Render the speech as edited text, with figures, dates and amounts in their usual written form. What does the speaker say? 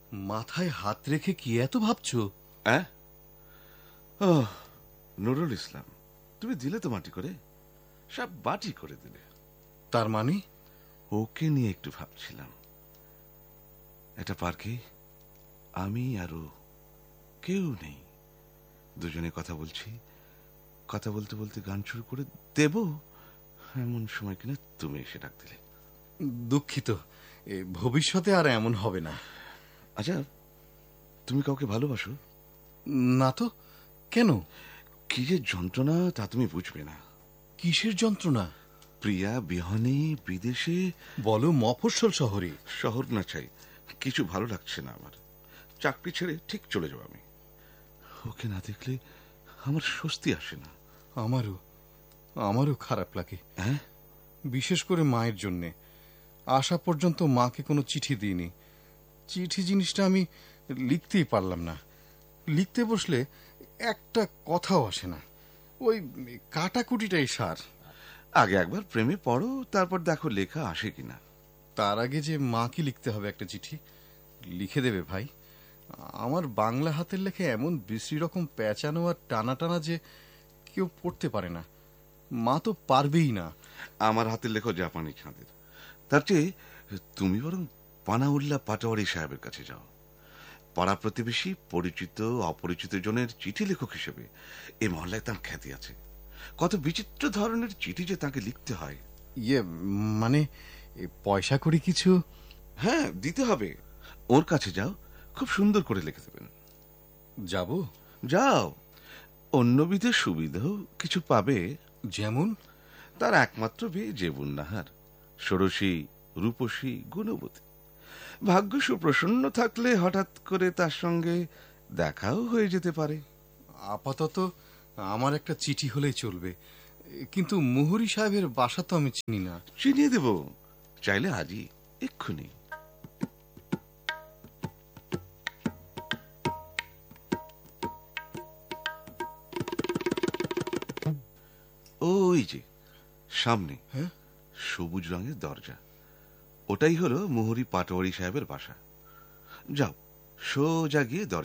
মাথায় হাত রেখে কি এত ভাবছো? হ্যাঁ, ও নুরুল ইসলাম, তুমি দিলে তো মাটি করে, সব বাটি করে দিলে। তার মানে? ওকে নিয়ে একটু ভাবছিলাম। একটা পার্কে আমি আর ও, কেউ নেই, দুজনে কথা বলছি। কথা বলতে বলতে গান শুরু করে দেব, এমন সময় কিনা তুমি এসে ডাক দিলে। দুঃখিত, ভবিষ্যতে আর এমন হবে না। আচ্ছা, তুমি কাউকে ভালোবাসো? না তো, কেন? কি যে যন্ত্রণা তা তুমি বুঝবে না। কিসের যন্ত্রণা? প্রিয়া বিহনে বিদেশে। বলো, মফস্বল শহরে? শহর না চাই, কিছু ভালো লাগছে না আমার। চাকরি ছেড়ে ঠিক চলে যাবো আমি। ওকে না দেখলে আমার স্বস্তি আসে না। আমারও খারাপ লাগে। হ্যাঁ, বিশেষ করে মায়ের জন্যে। আসা পর্যন্ত মাকে কোনো চিঠি দিইনি। চিঠি জিনিসটা আমি লিখতেই পারলাম না। লিখতে বসলে একটা কথাও আসে না। ওই কাটাকুটিটাই সার। আগে একবার প্রেমে পড়ো, তারপর দেখো লেখা আসে কিনা। তার আগে যে মাকে লিখতে হবে একটা চিঠি। লিখে দেবে ভাই? আমার বাংলা হাতের লেখে এমন বিশ্রী রকম প্যাঁচানো আর টানা টানা যে কেউ পড়তে পারে না। মা তো পারবেই না। আমার হাতের লেখো জাপানি ছাঁদের। তার চেয়ে তুমি বরং পানাউল্লাহ পাটোয়ারি সাহেবের কাছে যাও। পাড়া প্রতিবেশী, পরিচিত অপরিচিত জনের চিঠি লেখক হিসেবে এই মহল্লায় তার খ্যাতি আছে। কত বিচিত্র ধরনের চিঠি যে তাকে লিখতে হয়। ইয়ে, মানে পয়সা করি কিছু? হ্যাঁ, দিতে হবে। ওর কাছে যাও, খুব সুন্দর করে লিখে দেবেন। যাব? যাও, অন্যবিধের সুবিধাও কিছু পাবে। যেমন? তার একমাত্র মেয়ে জেবুন্নাহার, ষোড়শী, রূপসী, গুণবতী। ভাগ্য সুপ্রসন্ন থাকলে হঠাৎ করে তার সঙ্গে দেখাও হয়ে যেতে পারে। আপাতত আমার একটা চিঠি হলেই চলবে। কিন্তু মুহুরী সাহেবের বাসা তো আমি চিনি না। চিনিয়ে দেব, চাইলে আজই, এক্ষুনি। ওই যে সামনে, হ্যাঁ, সবুজ রঙের দরজা, ওটাই হলো মুহুরী পাটোয়ারি সাহেবের বাসা। যাও, সোজা গিয়ে দরজা